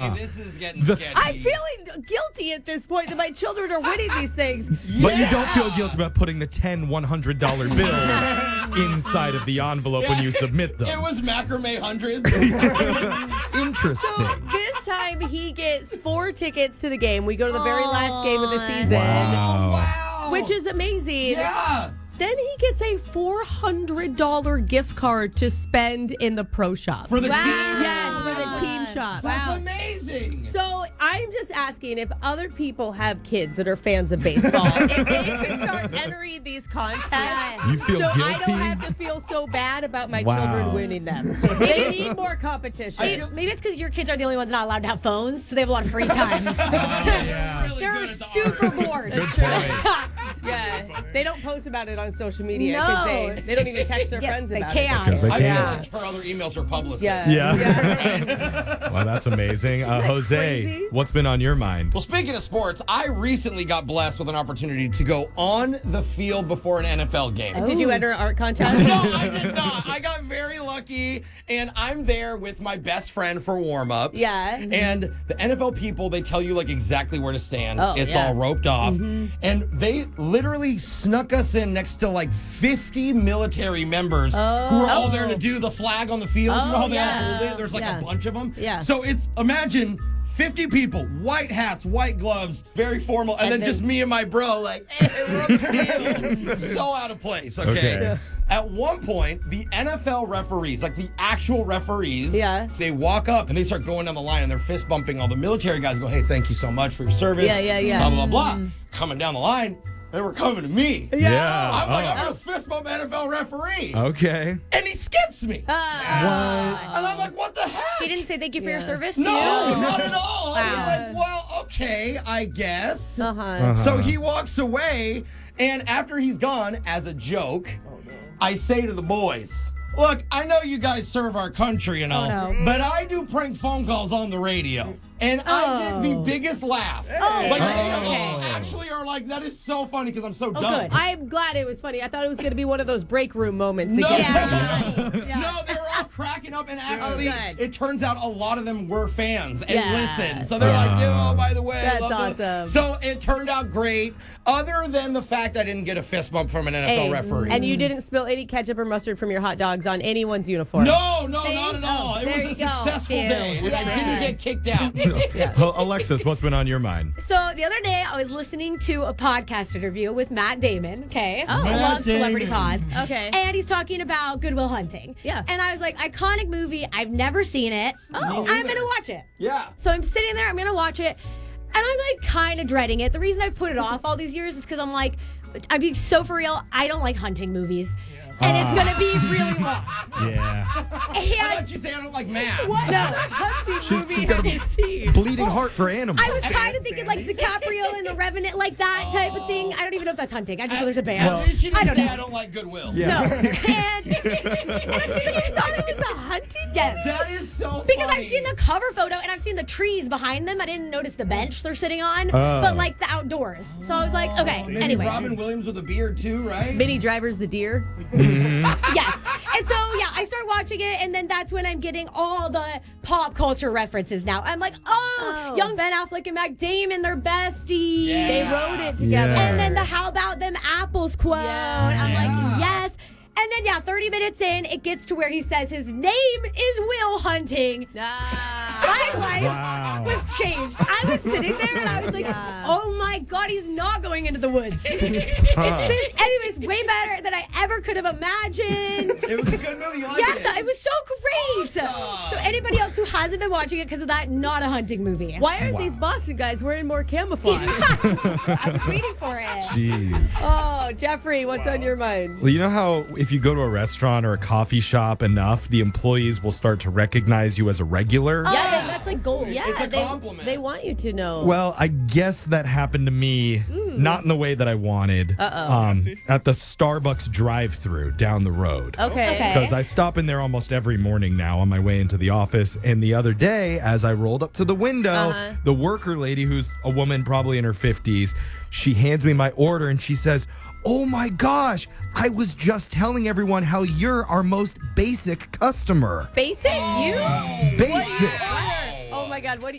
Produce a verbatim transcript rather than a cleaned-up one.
okay, this is getting The- sketchy. I'm feeling guilty at this point that my children are winning these things. But you don't feel guilty about putting the ten one hundred dollar bills inside of the envelope when you submit them. It was macrame hundreds. Interesting. So this time he gets four tickets to the game. We go to the very last game of the season, Wow. Wow. which is amazing. Yeah. Then he gets a four hundred dollars gift card to spend in the pro shop. For the Wow. team. Yes, for the team shop. That's Wow. amazing. So I'm just asking if other people have kids that are fans of baseball, if they could start entering these contests, You feel so I guilty? don't have to feel so bad about my Wow. children winning them. They need more competition. Maybe, maybe it's because your kids are the only ones not allowed to have phones, so they have a lot of free time. Yeah. Really They're good at the super art. bored. Good point. Yeah, they don't post about it on social media No. because they, they don't even text their Yeah, friends they about can't. Because it. they I feel can't. like her other emails are publicists. Yeah. Yeah. Well, that's amazing. Uh, Jose, crazy? what's been on your mind? Well, speaking of sports, I recently got blessed with an opportunity to go on the field before an N F L game. Did you enter an art contest? No, I did not. I got very lucky, and I'm there with my best friend for warm-ups. Yeah. And the N F L people, they tell you like exactly where to stand. Oh, it's yeah. all roped off. And they literally snuck us in next to like fifty military members who are all there to do the flag on the field. you know Oh, how they all yeah. hold it? There's like Yeah. a bunch of them. Yeah. So it's, imagine fifty people, white hats, white gloves, very formal, and, And then, then- just me and my bro, like, hey, we're on the field. So out of place, okay? Okay. At one point, the N F L referees, like the actual referees, Yeah. they walk up and they start going down the line and they're fist bumping all the military guys, go, hey, thank you so much for your service. Yeah, yeah, yeah. Blah, blah, blah. Coming down the line, they were coming to me. Yeah. I'm like, Oh. I'm going to fist bump N F L referee. Okay. And he skips me. Ah. And I'm like, what the heck? He didn't say thank you for Yeah. your service to No, you? not at all. I was Wow. like, well, okay, I guess. Uh-huh. Uh-huh. So he walks away, and after he's gone, as a joke, I say to the boys, look, I know you guys serve our country and all, no. but I do prank phone calls on the radio. And I get the Oh. biggest laugh. Oh, like, good. they all Okay. actually are like, that is so funny because I'm so Oh, dumb. good. I'm glad it was funny. I thought it was going to be one of those break room moments No, again. Yeah. Yeah. no, they were all cracking up, and actually, Oh, good. it turns out a lot of them were fans and Yeah. listened. So they're like, "Oh, by the way, I That's love this." awesome. So it turned out great, other than the fact I didn't get a fist bump from an N F L Hey, referee. and you didn't spill any ketchup or mustard from your hot dogs on anyone's uniform. no, no, See? not at all. Oh, it there was you a go. successful Ew. day, and I Yeah. didn't get kicked out. Well, Alexis, what's been on your mind? So the other day, I was listening to a podcast interview with Matt Damon. Okay, Oh. I Matt love celebrity Damon. pods. Okay. And he's talking about Good Will Hunting. Yeah. And I was like, iconic movie. I've never seen it. Oh. I'm gonna watch it. Yeah. So I'm sitting there. I'm gonna watch it, and I'm like kind of dreading it. The reason I've put it off all these years is because I'm like, I'm being so for real. I don't like hunting movies. And it's gonna be really long. Yeah. I And thought you say I don't like math. what? No. She's, she's got a bleeding heart for animals. I was kind of thinking like DiCaprio and The Revenant, like that type of thing. I don't even know if that's hunting. I just know there's a bear. At least she I didn't don't say know. I don't like Goodwill. Yeah. No. And, and I've seen the, thought it was a hunting? Yes. That is so Because funny. I've seen the cover photo and I've seen the trees behind them. I didn't notice the bench they're sitting on, Oh. but like the outdoors. So I was like, okay, Maybe anyways. Robin Williams with a beard too, right? Minnie Driver's the deer. Yes. And so, yeah, I start watching it, and then that's when I'm getting all the pop culture references now. I'm like, oh, Oh. young Ben Affleck and Matt Damon, they're besties. Yeah. They wrote it together. Yeah. And then the how about them apples quote. Yeah. I'm Yeah. like, yes. And then, yeah, thirty minutes in, it gets to where he says his name is Will Hunting. Ah. My life Wow. was changed. I was sitting there and I was like, Yeah. oh my God, he's not going into the woods. It's this, anyways, way better than I ever could have imagined. It was a good movie. You liked Yes, it? it was so great. Awesome. So anybody else who hasn't been watching it because of that, not a hunting movie. Why aren't Wow. these Boston guys wearing more camouflage? I was waiting for it. Jeez. Oh, Jeffrey, what's on your mind? Well, you know how if you go to a restaurant or a coffee shop enough, the employees will start to recognize you as a regular? Yeah, that- that's like gold. Yeah, It's a they, compliment. they want you to know. Well, I guess that happened to me, not in the way that I wanted. Uh-oh. Um, at the Starbucks drive-thru down the road. okay. Okay. Because I stop in there almost every morning now on my way into the office. And the other day, as I rolled up to the window, Uh-huh. the worker lady, who's a woman probably in her fifties, she hands me my order and she says, "Oh my gosh, I was just telling everyone how you're our most basic customer." Basic? You? Basic. Oh my God, what do